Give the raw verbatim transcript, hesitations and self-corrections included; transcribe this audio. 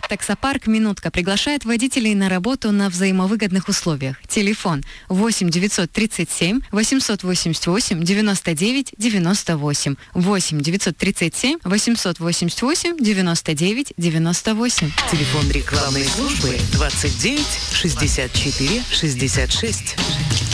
Таксопарк «Минутка» приглашает водителей на работу на взаимовыгодных условиях. Телефон восемь девятьсот тридцать семь восемьсот восемьдесят восемь девяносто девять девяносто восемь. восемь девятьсот тридцать семь восемьсот восемьдесят восемь девяносто девять девяносто восемь. Телефон рекламной службы двадцать девять шестьдесят четыре шестьдесят шесть.